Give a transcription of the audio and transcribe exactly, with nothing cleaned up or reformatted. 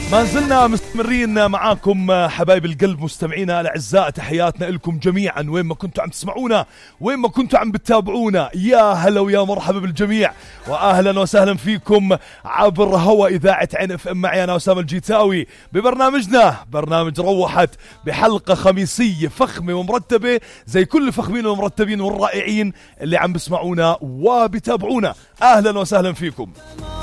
ما زلنا مستمرين معاكم حبايب القلب مستمعينا الأعزاء، تحياتنا لكم جميعا وين ما كنتوا عم تسمعونا وين ما كنتوا عم بتتابعونا. يا هلا ويا مرحبا بالجميع وأهلا وسهلا فيكم عبر هوا إذاعة عين اف ام. معي أنا أسامة الجيتاوي ببرنامجنا برنامج روحت بحلقة خميسية فخمة ومرتبة زي كل الفخمين والمرتبين والرائعين اللي عم بسمعونا وبتابعونا. أهلا وسهلا فيكم.